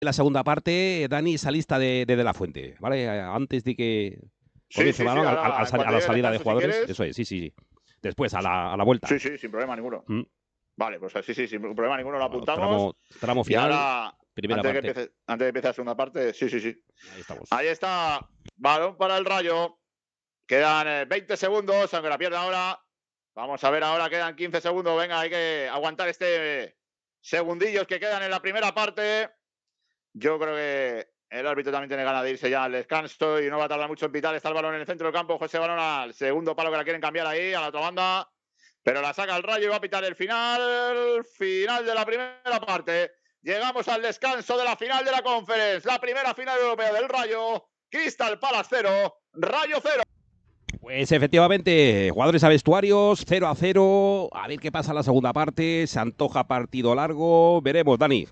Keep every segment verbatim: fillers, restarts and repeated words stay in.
la segunda parte, Dani, esa lista de, de, de la Fuente, ¿vale? Antes de que Sí, sí, sí, balón, ahora, a, a, a, a la salida de descanso, jugadores, si eso es, sí, sí, sí. Después, a la, a la vuelta. Sí, sí, sin problema ninguno. ¿Mm? Vale, pues sí, sí, sin problema ninguno lo Bueno, apuntamos. tramo, tramo Y final, ahora, primera antes de, que parte. empiece, antes de que empiece la segunda parte, sí, sí, sí. Ahí estamos. Ahí está, balón para el Rayo. Quedan eh, veinte segundos, aunque la pierda ahora. Vamos a ver ahora, quedan quince segundos. Venga, hay que aguantar este segundillos que quedan en la primera parte. Yo creo que el árbitro también tiene ganas de irse ya al descanso y no va a tardar mucho en pitar. Está el balón en el centro del campo. José Balón al segundo palo que la quieren cambiar ahí, a la otra banda. Pero la saca el Rayo y va a pitar el final. Final de la primera parte. Llegamos al descanso de la final de la Conference. La primera final europea del Rayo. Crystal Palace cero, Rayo cero. Pues efectivamente, jugadores a vestuarios, cero a cero. A ver qué pasa en la segunda parte. Se antoja partido largo. Veremos, Dani.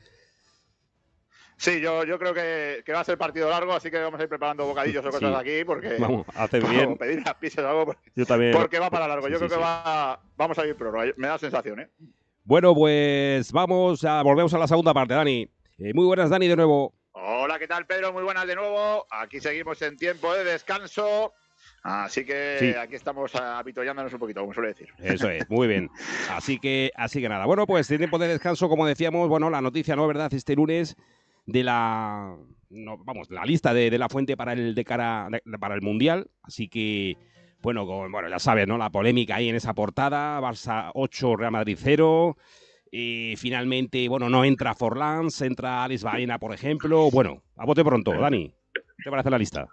Sí, yo, yo creo que, que va a ser partido largo, así que vamos a ir preparando bocadillos o cosas Sí. aquí, porque vamos, haces bien. pedir las pizzas o algo, porque, Yo también. porque va para largo. Sí, Yo sí, creo que sí. va, vamos a ir prórroga, me da sensación, ¿eh? Bueno, pues vamos a volvemos a la segunda parte, Dani. Eh, muy buenas, Dani, de nuevo. Hola, ¿qué tal, Pedro? Muy buenas de nuevo. Aquí seguimos en tiempo de descanso. Así que sí. aquí estamos apitollándonos un poquito, como suele decir. Eso es, muy bien. Así que, así que nada. Bueno, pues en tiempo de descanso, como decíamos, bueno, la noticia, ¿no? ¿Verdad? Este lunes de la, no, vamos, la lista de, de la Fuente para el de cara de, para el Mundial. Así que, bueno, con, bueno, ya sabes, ¿no? La polémica ahí en esa portada, Barça ocho, Real Madrid cero. Y finalmente, bueno, no entra Forlán, entra Alex Baena, por ejemplo. Bueno, a bote pronto, Dani. ¿Qué te parece la lista?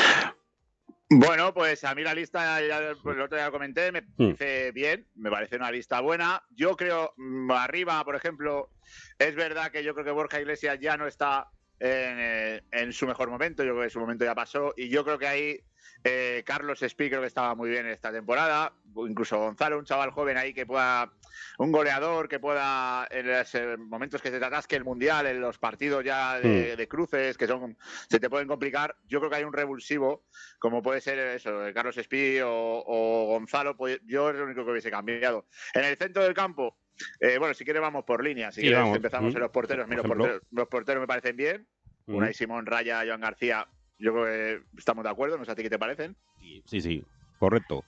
Bueno, pues a mí la lista, ya, pues, el otro día lo comenté, me parece mm. bien, me parece una lista buena. Yo creo, arriba, por ejemplo, es verdad que yo creo que Borja Iglesias ya no está en, en su mejor momento, yo creo que su momento ya pasó, y yo creo que ahí eh, Carlos Espí creo que estaba muy bien esta temporada, incluso Gonzalo, un chaval joven ahí que pueda, un goleador que pueda en los momentos que se te atasque el Mundial, en los partidos ya de, de cruces que son se te pueden complicar, yo creo que hay un revulsivo como puede ser eso, Carlos Espí o, o Gonzalo, pues yo es lo único que hubiese cambiado. En el centro del campo, eh, bueno, si quieres vamos por línea, si sí, quieres vamos. empezamos mm. en los porteros, Mira, los porteros, los porteros me parecen bien, mm. Unai Simón, Raya, Joan García, yo creo que estamos de acuerdo, no sé a ti qué te parecen. Sí, sí, correcto.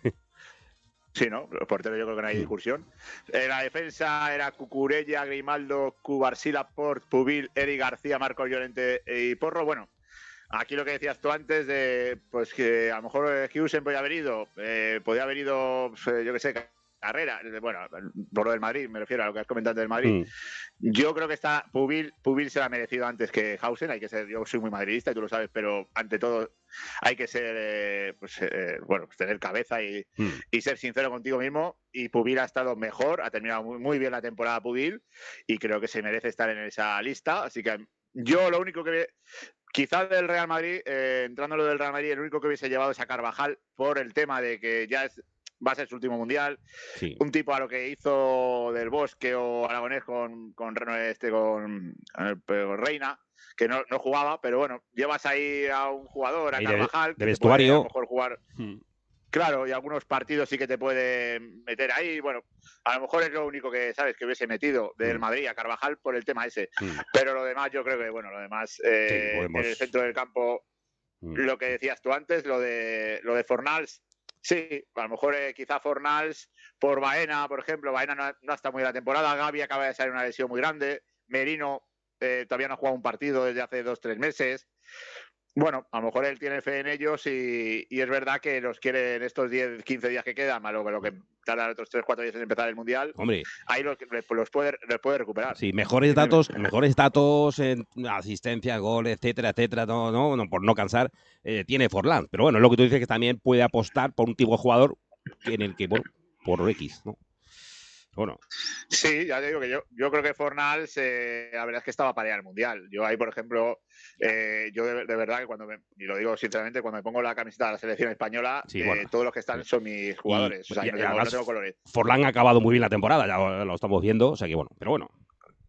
Sí, ¿no? Los porteros yo creo que no hay discusión. En la defensa era Cucurella, Grimaldo, Cubarsí, Port, Pubil, Eric García, Marcos Llorente y Porro. Bueno, aquí lo que decías tú antes de pues que a lo mejor Husen podía haber ido, eh, podía haber ido, yo qué sé, Carrera, bueno, por lo del Madrid, me refiero a lo que has comentado del Madrid. Mm. Yo creo que está Pubil, Pubil se la ha merecido antes que Hausen, hay que ser, yo soy muy madridista y tú lo sabes, pero ante todo hay que ser, eh, pues, eh, bueno, pues tener cabeza y, mm. y ser sincero contigo mismo. Y Pubil ha estado mejor, ha terminado muy, muy bien la temporada Pubil y creo que se merece estar en esa lista. Así que yo lo único que quizás del Real Madrid, eh, entrando en lo del Real Madrid, el único que hubiese llevado es a Carvajal por el tema de que ya es, va a ser su último mundial. Sí. Un tipo a lo que hizo Del Bosque o Aragonés con, con, este, con, con Reina, que no, no jugaba, pero bueno, llevas ahí a un jugador, a Carvajal, de, de que vestuario. Puede, a lo mejor jugar. Hmm. Claro, y algunos partidos sí que te puede meter ahí. Bueno, a lo mejor es lo único que, ¿sabes?, que hubiese metido del Madrid a Carvajal por el tema ese. Mm. Pero lo demás, yo creo que, bueno, lo demás, eh, sí, podemos... en el centro del campo, mm. lo que decías tú antes, lo de, lo de Fornals, sí, a lo mejor eh, quizá Fornals por Baena, por ejemplo. Baena no, no está muy en la temporada. Gavi acaba de salir una lesión muy grande. Merino eh, todavía no ha jugado un partido desde hace dos, tres meses. Bueno, a lo mejor él tiene fe en ellos y, y es verdad que los quiere en estos diez, quince días que quedan, más lo, lo que tardan otros tres, cuatro días en empezar el Mundial. Hombre, ahí los, los, puede, los puede recuperar. Sí, mejores datos, mejores datos en asistencia, gol, etcétera, etcétera, no, no, no por no cansar, eh, tiene Forlán. Pero bueno, es lo que tú dices, que también puede apostar por un tipo de jugador en el que, bueno, por X, ¿no? Bueno. Sí, ya te digo que yo, yo creo que Fornals, eh, la verdad es que estaba para ir al Mundial. Yo ahí, por ejemplo, eh, yo de, de verdad que cuando me, y lo digo sinceramente, cuando me pongo la camiseta de la selección española, sí, bueno, eh, todos los que están son mis jugadores. Y, o sea, y, no, tengo, además, no tengo colores. Forlán ha acabado muy bien la temporada, ya lo, lo estamos viendo, o sea que bueno, pero bueno.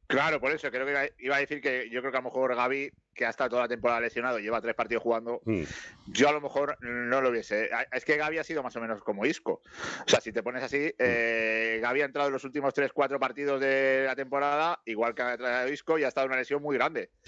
Claro, por eso creo que iba, iba a decir que yo creo que a lo mejor Gavi, que ha estado toda la temporada lesionado, lleva tres partidos jugando, Mm. yo a lo mejor no lo hubiese. Es que Gavi ha sido más o menos como Isco. O sea, si te pones así, eh, Gavi ha entrado en los últimos tres cuatro partidos de la temporada, igual que ha entrado Isco, y ha estado en una lesión muy grande.